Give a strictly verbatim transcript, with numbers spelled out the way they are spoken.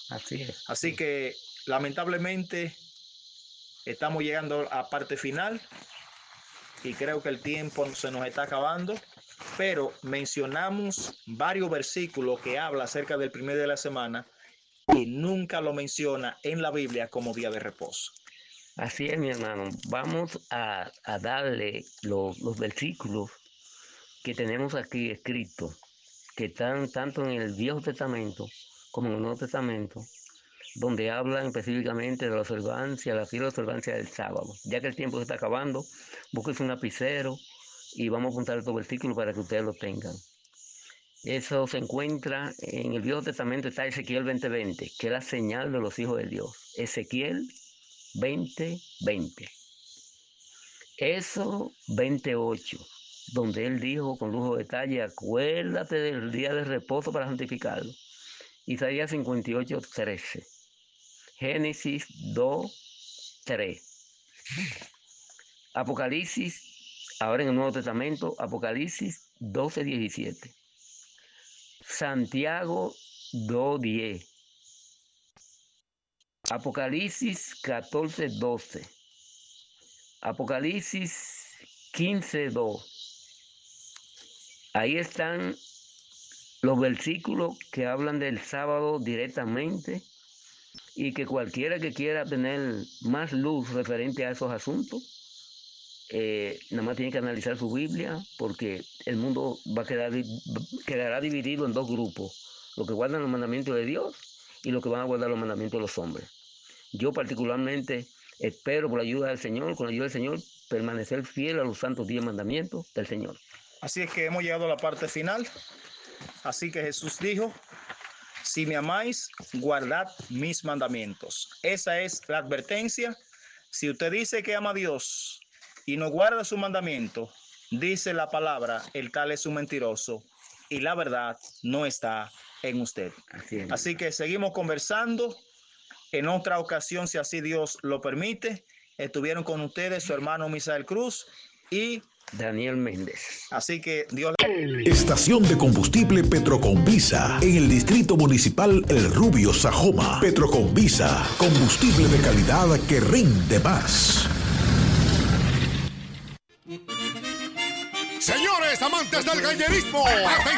Así es. Así sí. que lamentablemente estamos llegando a la parte final y creo que el tiempo se nos está acabando, pero mencionamos varios versículos que habla acerca del primer día de la semana y nunca lo menciona en la Biblia como día de reposo. Así es, mi hermano. Vamos a, a darle los, los versículos que tenemos aquí escritos, que están tanto en el Viejo Testamento como en el Nuevo Testamento, donde hablan específicamente de la observancia, la fiel observancia del sábado. Ya que el tiempo se está acabando, busquen un lapicero y vamos a apuntar estos versículos para que ustedes lo tengan. Eso se encuentra en el Viejo Testamento, está Ezequiel veinte veinte, que es la señal de los hijos de Dios. Ezequiel veinte veinte. Éxodo veintiocho, donde él dijo con lujo de detalle, acuérdate del día de reposo para santificarlo. Isaías cincuenta y ocho trece. Génesis dos tres. Apocalipsis, ahora en el Nuevo Testamento, Apocalipsis doce diecisiete. Santiago dos diez. Apocalipsis catorce doce. Apocalipsis quince dos. Ahí están los versículos que hablan del sábado directamente y que cualquiera que quiera tener más luz referente a esos asuntos, eh, nada más tiene que analizar su Biblia, porque el mundo va a quedar, quedará dividido en dos grupos: los que guardan los mandamientos de Dios y los que van a guardar los mandamientos de los hombres. Yo particularmente espero, por la ayuda del Señor, con la ayuda del Señor, permanecer fiel a los santos diez mandamientos del Señor. Así es que hemos llegado a la parte final. Así que Jesús dijo: si me amáis, guardad mis mandamientos. Esa es la advertencia. Si usted dice que ama a Dios y no guarda su mandamiento, dice la palabra, el tal es un mentiroso y la verdad no está en usted. Así es. Así que seguimos conversando. En otra ocasión, si así Dios lo permite, estuvieron con ustedes su hermano Misael Cruz y Daniel Méndez. Así que Dios. Estación de combustible Petroconvisa en el Distrito Municipal El Rubio, Sajoma. Petroconvisa, combustible de calidad que rinde más. Señores amantes del gallerismo,